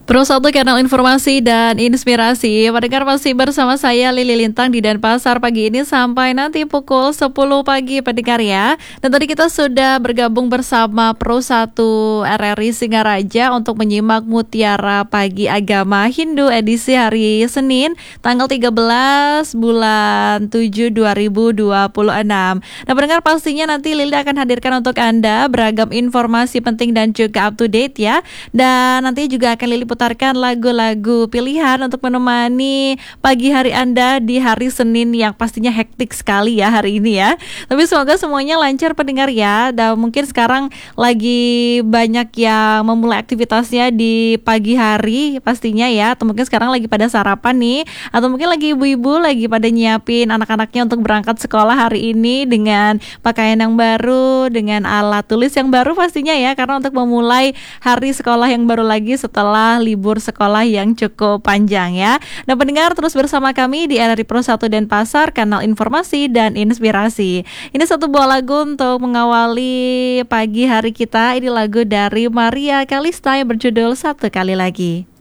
Pro Satu Kanal Informasi dan Inspirasi. Pendengar masih bersama saya Lili Lintang di Denpasar pagi ini sampai nanti pukul 10 pagi pendengar ya. Dan tadi kita sudah bergabung bersama Pro Satu RRI Singaraja untuk menyimak Mutiara Pagi Agama Hindu edisi hari Senin tanggal 13 bulan 7 2026. Nah pendengar, pastinya nanti Lili akan hadirkan untuk Anda beragam informasi penting dan juga up to date ya. Dan nanti juga akan Lili putarkan lagu-lagu pilihan untuk menemani pagi hari Anda di hari Senin yang pastinya hektik sekali ya hari ini ya. Tapi semoga semuanya lancar pendengar ya. Dan mungkin sekarang lagi banyak yang memulai aktivitasnya di pagi hari pastinya ya. Atau mungkin sekarang lagi pada sarapan nih. Atau mungkin lagi ibu-ibu lagi pada nyiapin anak-anaknya untuk berangkat sekolah hari ini dengan pakaian yang baru, dengan alat tulis yang baru pastinya ya. Karena untuk memulai hari sekolah yang baru lagi setelah libur sekolah yang cukup panjang ya. Nah pendengar, terus bersama kami di RRI Pro 1 Denpasar, kanal informasi dan inspirasi. Ini satu buah lagu untuk mengawali pagi hari kita. Ini lagu dari Maria Kalista yang berjudul Satu Kali Lagi.